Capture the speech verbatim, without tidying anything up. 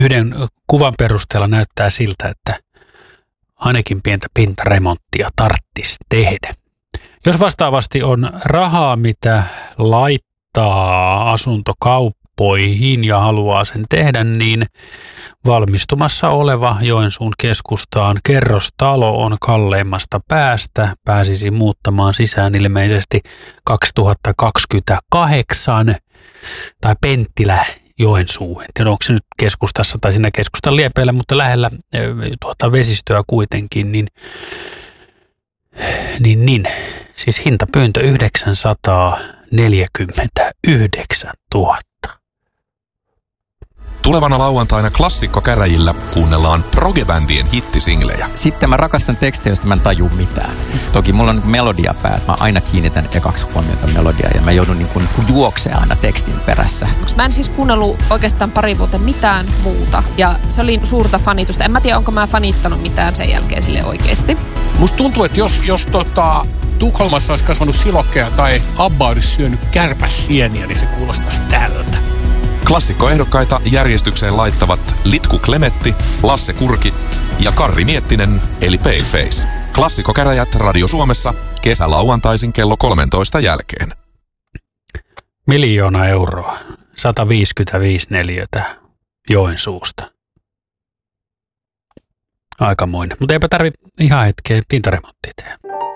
Yhden kuvan perusteella näyttää siltä, että ainakin pientä pintaremonttia tarttisi tehdä. Jos vastaavasti on rahaa, mitä laittaa asuntokauppoihin ja haluaa sen tehdä, niin valmistumassa oleva Joensuun keskustaan kerrostalo on kalleimmasta päästä. Pääsisi muuttamaan sisään ilmeisesti kaksituhattakaksikymmentäkahdeksan tai Penttilä Joensuu. En tiedä, onko se nyt keskustassa tai siinä keskustan liepeillä, mutta lähellä tuota vesistöä kuitenkin, niin, niin, niin. Siis hintapyyntö yhdeksänsataaneljäkymmentäyhdeksäntuhatta. Tulevana lauantaina klassikkokäräjillä kuunnellaan progebändien hittisinglejä. Sitten mä rakastan tekstejä, joista mä en taju mitään. Toki mulla on melodia päällä. Mä aina kiinnitän ekaksi huomiota melodiaa ja mä joudun niin kuin juoksemaan aina tekstin perässä. Mä en siis kuunnellut oikeastaan pari vuotta mitään muuta ja se oli suurta fanitusta. En mä tiedä, onko mä fanittanut mitään sen jälkeen sille oikeasti. Musta tuntuu, että jos, jos tota, Tukholmassa olisi kasvanut silokkeja tai Abba olisi syönyt kärpäsieniä, niin se kuulostaisi tältä. Klassikkoehdokkaita järjestykseen laittavat Litku Klemetti, Lasse Kurki ja Karri Miettinen eli Paleface. Klassikkokäräjät Radio Suomessa kesälauantaisin kello kolmentoista jälkeen. Miljoona euroa, sata viisikymmentäviisi neliötä Joensuusta. Aikamoinen, mutta eipä tarvitse ihan hetkeä pintaremonttia tehdä.